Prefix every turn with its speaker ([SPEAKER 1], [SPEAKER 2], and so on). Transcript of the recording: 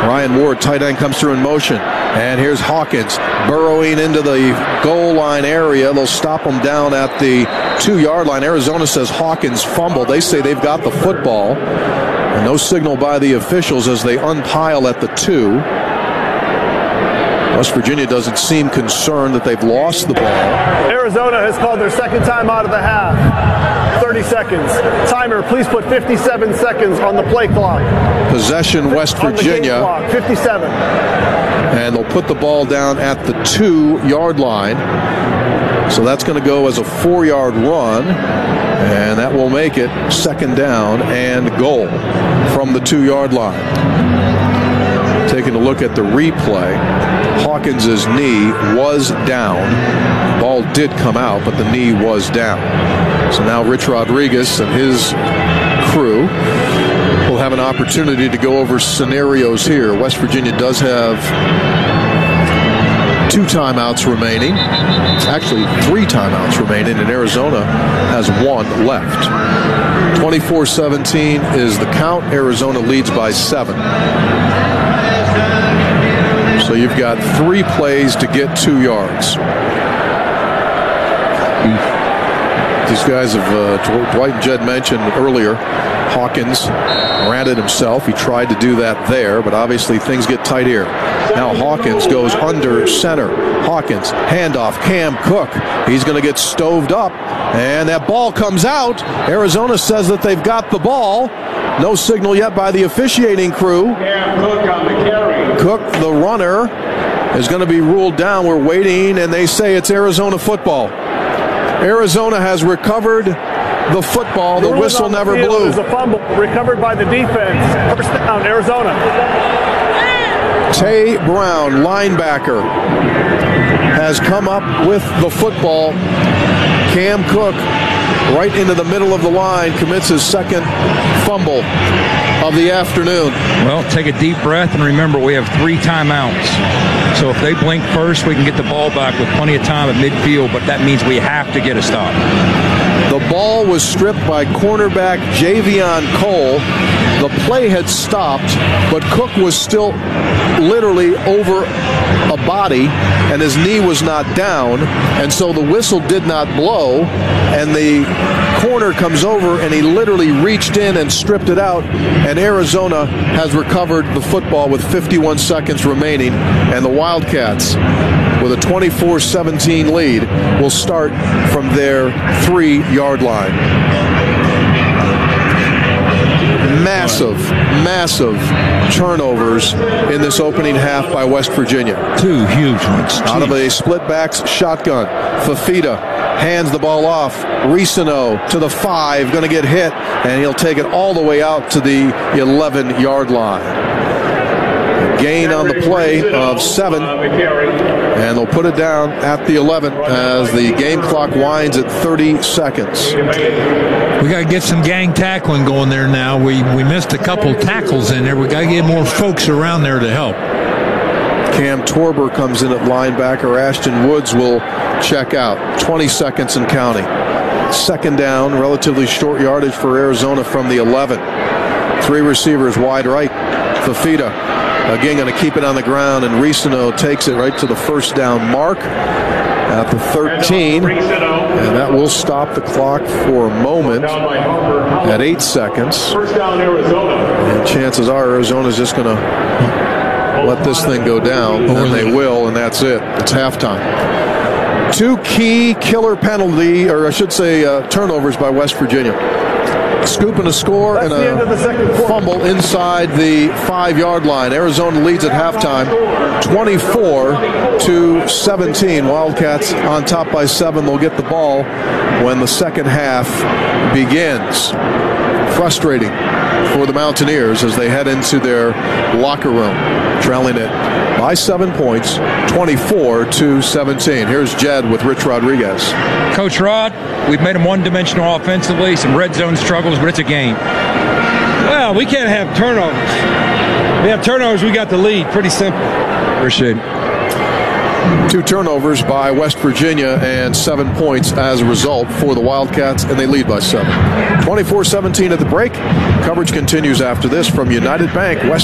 [SPEAKER 1] Ryan Ward, tight end, comes through in motion. And here's Hawkins burrowing into the goal line area. They'll stop him down at the 2-yard line. Arizona says Hawkins fumbled. They say they've got the football. And no signal by the officials as they unpile at the 2. West Virginia doesn't seem concerned that they've lost the ball.
[SPEAKER 2] Arizona has called their second time out of the half. 30 seconds. Timer, please put 57 seconds on the play clock.
[SPEAKER 1] Possession, West Virginia.
[SPEAKER 2] On the game clock, 57.
[SPEAKER 1] And they'll put the ball down at the 2-yard line. So that's going to go as a 4-yard run. And that will make it second down and goal from the 2-yard line. Taking a look at the replay, Hawkins' knee was down. Ball did come out, but the knee was down. So now Rich Rodriguez and his crew will have an opportunity to go over scenarios here. West Virginia does have 2 timeouts remaining. Actually, 3 timeouts remaining, and Arizona has 1 left. 24-17 is the count. Arizona leads by 7. So you've got 3 plays to get 2 yards. These guys have, Dwight and Jed mentioned earlier, Hawkins ran it himself. He tried to do that there, but obviously things get tight here. Now Hawkins goes under center. Hawkins, handoff, Cam Cook. He's going to get stoved up, and that ball comes out. Arizona says that they've got the ball. No signal yet by the officiating crew. Cook, the runner, is going to be ruled down. We're waiting, and they say it's Arizona football. Arizona has recovered the football. The whistle never blew.
[SPEAKER 2] There's a fumble recovered by the defense. First down, Arizona.
[SPEAKER 1] Tay Brown, linebacker, has come up with the football. Cam Cook, right into the middle of the line, commits his second fumble of the afternoon.
[SPEAKER 3] Well, take a deep breath and remember we have 3 timeouts. So if they blink first, we can get the ball back with plenty of time at midfield, but that means we have to get a stop.
[SPEAKER 1] The ball was stripped by cornerback Javion Cole. The play had stopped, but Cook was still literally over a body, and his knee was not down, and so the whistle did not blow, and the corner comes over, and he literally reached in and stripped it out, and Arizona has recovered the football with 51 seconds remaining, and the Wildcats, with a 24-17 lead, will start from their 3-yard line. Massive turnovers in this opening half by West Virginia.
[SPEAKER 3] 2 huge ones.
[SPEAKER 1] Out of a split backs shotgun, Fafita hands the ball off. Risano to the 5, going to get hit, and he'll take it all the way out to the 11-yard line. Gain on the play of 7, and they'll put it down at the 11 as the game clock winds at 30 seconds.
[SPEAKER 4] We got to get some gang tackling going there now. We missed a couple tackles in there. We got to get more folks around there to help.
[SPEAKER 1] Cam Torber comes in at linebacker. Ashton Woods will check out. 20 seconds and counting. Second down, relatively short yardage for Arizona from the 11. 3 receivers wide right. Fafita again going to keep it on the ground, and Risano takes it right to the first down mark at the 13. And that will stop the clock for a moment at 8 seconds. And chances are Arizona's just going to let this thing go down, and they will, and that's it. It's halftime. 2 key killer penalty, or I should say turnovers by West Virginia. Scoop and a score, and a fumble inside the 5-yard line. Arizona leads at halftime 24-17. Wildcats on top by 7. They'll get the ball when the second half begins. Frustrating for the Mountaineers as they head into their locker room, trailing it by 7 points, 24-17. Here's Jed with Rich Rodriguez.
[SPEAKER 3] Coach Rod, we've made them one-dimensional offensively, some red zone struggles, but it's a game.
[SPEAKER 5] Well, we can't have turnovers. We have turnovers, we got the lead. Pretty simple.
[SPEAKER 3] Appreciate it.
[SPEAKER 1] 2 turnovers by West Virginia and 7 points as a result for the Wildcats, and they lead by 7. 24-17 at the break. Coverage continues after this from United Bank, West